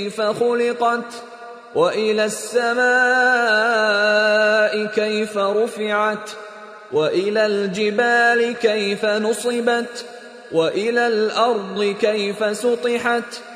كيف خلقت وإلى السماء كيف رفعت وإلى الجبال كيف نصبت وإلى الأرض كيف سطحت